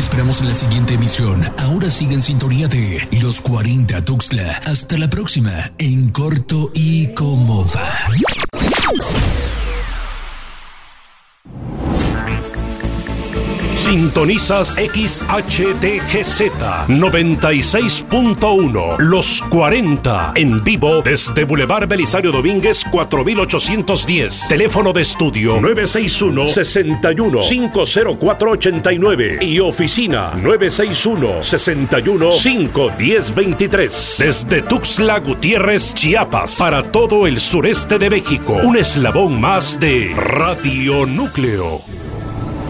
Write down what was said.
Te esperamos en la siguiente emisión. Ahora sigue en sintonía de Los 40 Tuxtla. Hasta la próxima, en corto y cómoda. Sintonizas XHTGZ 96.1 Los 40 en vivo desde Boulevard Belisario Domínguez 4810. Teléfono de estudio 961-61-50489 y oficina 961-61-51023. Desde Tuxtla Gutiérrez, Chiapas, para todo el sureste de México. Un eslabón más de Radio Núcleo.